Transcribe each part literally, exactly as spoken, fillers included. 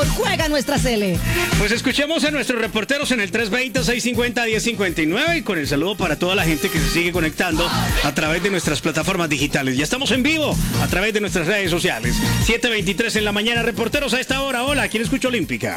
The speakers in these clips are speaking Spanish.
Juega nuestra Cele. Pues escuchemos a nuestros reporteros en el tres veinte, seiscientos cincuenta, diez cincuenta y nueve y con el saludo para toda la gente que se sigue conectando a través de nuestras plataformas digitales. Ya estamos en vivo a través de nuestras redes sociales. siete veintitrés en la mañana, reporteros a esta hora. Hola, ¿quién escucha Olímpica?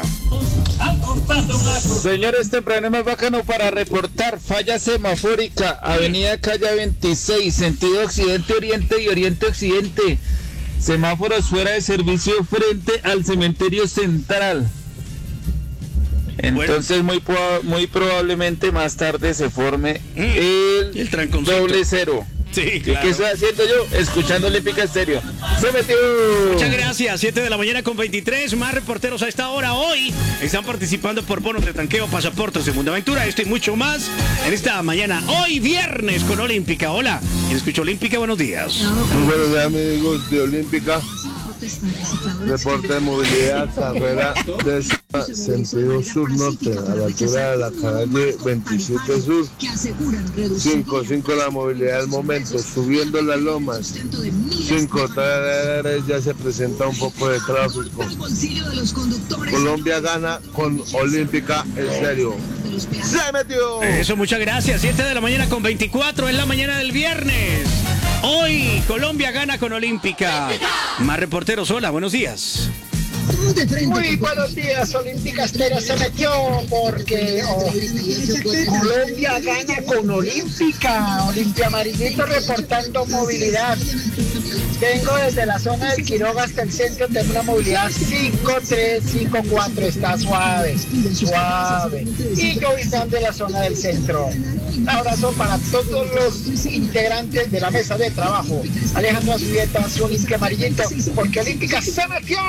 Señores, temprano más bacano para reportar falla semafórica, avenida Calle veintiséis, sentido occidente-oriente y oriente-occidente. Semáforos fuera de servicio frente al cementerio central. Entonces muy, muy probablemente más tarde se forme mm, el, el tranconcito. Doble cero. Sí, claro. ¿Qué estoy haciendo yo? Escuchando Olímpica Estéreo. Se metió. Muchas gracias. siete de la mañana con veintitrés. Más reporteros a esta hora. Hoy están participando por bonos de tanqueo, pasaportes, segunda aventura. Esto y mucho más en esta mañana. Hoy viernes con Olímpica. Hola. ¿Quién escucha Olímpica? Buenos días. Muy buenos días, amigos de Olímpica. Reporte de movilidad, carrera de sentido sur-norte, a la altura de la calle veintisiete Sur. cinco, cinco la movilidad del momento, subiendo las lomas. cinco, ya se presenta un poco de tráfico. Colombia gana con Olímpica Estéreo. ¡Se metió! Eso, muchas gracias. siete de la mañana con veinticuatro, es la mañana del viernes. Hoy Colombia gana con Olímpica. Más reporteros, hola, buenos días. Muy buenos días, Olímpica Estéreo se metió porque oh, Colombia gana con Olímpica. Olimpia Amarillito reportando movilidad. Vengo desde la zona del Quiroga hasta el centro, tengo una movilidad cinco tres, cinco cuatro, está suave, suave. Y yo visitando la zona del centro. Un abrazo para todos los integrantes de la mesa de trabajo. Alejandro Azubieta, su Olimpia Amarillito, porque Olímpica se metió.